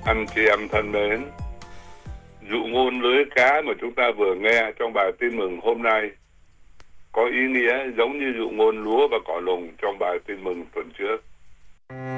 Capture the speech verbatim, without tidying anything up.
Anh chị em thân mến, dụ ngôn lưới cá mà chúng ta vừa nghe trong bài tin mừng hôm nay có ý nghĩa giống như dụ ngôn lúa và cỏ lùng trong bài tin mừng tuần trước.